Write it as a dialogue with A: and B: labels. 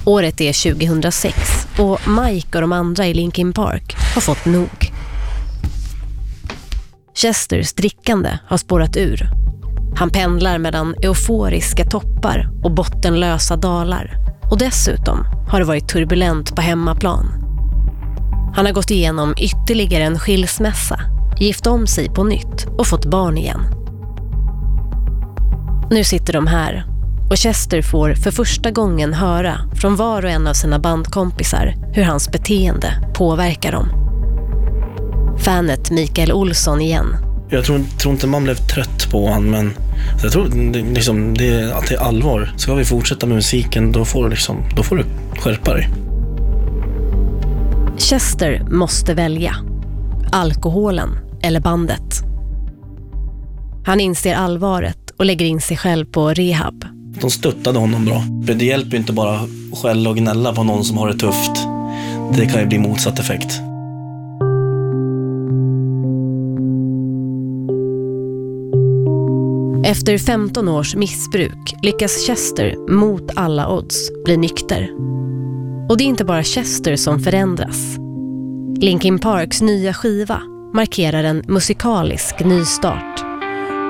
A: Året är 2006 och Mike och de andra i Linkin Park har fått nog. Chesters drickande har spårat ur. Han pendlar mellan euforiska toppar och bottenlösa dalar. Och dessutom har det varit turbulent på hemmaplan. Han har gått igenom ytterligare en skilsmässa, gift om sig på nytt och fått barn igen. Nu sitter de här och Chester får för första gången höra från var och en av sina bandkompisar hur hans beteende påverkar dem. Fanet Mikael Olsson igen.
B: Jag tror inte man blev trött på han, men jag tror att det är allvar. Ska vi fortsätta med musiken, då får du skärpa dig.
A: Chester måste välja. Alkoholen eller bandet. Han inser allvaret och lägger in sig själv på rehab.
B: De stöttade honom bra. Det hjälper ju inte bara att skälla och gnälla på någon som har det tufft. Det kan ju bli motsatt effekt.
A: Efter 15 års missbruk lyckas Chester mot alla odds bli nykter. Och det är inte bara Chester som förändras. Linkin Parks nya skiva markerar en musikalisk nystart.